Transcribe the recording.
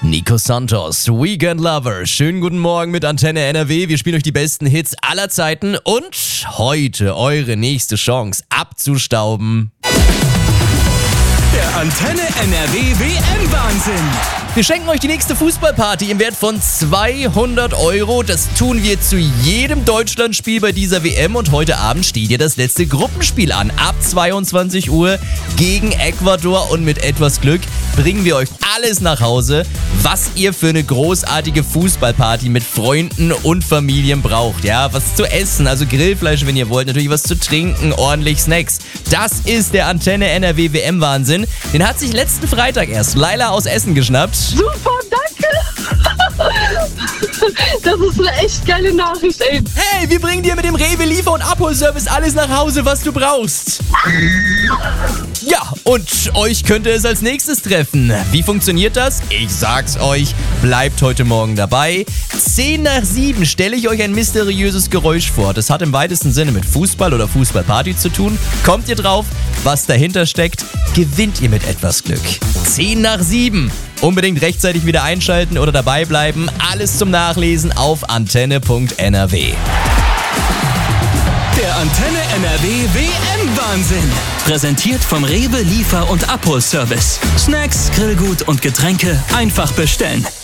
Nico Santos, Weekend Lover. Schönen guten Morgen mit Antenne NRW. Wir spielen euch die besten Hits aller Zeiten und heute eure nächste Chance abzustauben. Der Antenne NRW WM-Wahnsinn. Wir schenken euch die nächste Fußballparty im Wert von 200 €. Das tun wir zu jedem Deutschlandspiel bei dieser WM und heute Abend steht ja das letzte Gruppenspiel an. Ab 22 Uhr gegen Ecuador und mit etwas Glück bringen wir euch alles nach Hause, was ihr für eine großartige Fußballparty mit Freunden und Familien braucht. Ja, was zu essen, also Grillfleisch, wenn ihr wollt, natürlich was zu trinken, ordentlich Snacks. Das ist der Antenne NRW WM-Wahnsinn. Den hat sich letzten Freitag erst Laila aus Essen geschnappt. Super, danke! Das ist eine echt geile Nachricht, ey. Hey, wir bringen dir mit dem Rewe Liefer- und Abholservice alles nach Hause, was du brauchst. Ja, und euch könnte es als nächstes treffen. Wie funktioniert das? Ich sag's euch, bleibt heute Morgen dabei. 6:10 stelle ich euch ein mysteriöses Geräusch vor. Das hat im weitesten Sinne mit Fußball oder Fußballparty zu tun. Kommt ihr drauf, was dahinter steckt, gewinnt ihr mit etwas Glück. 6:10. Unbedingt rechtzeitig wieder einschalten oder dabei bleiben. Alles zum Nachlesen auf antenne.nrw. Der Antenne NRW WM-Wahnsinn. Präsentiert vom Rewe Liefer- und Abholservice. Snacks, Grillgut und Getränke einfach bestellen.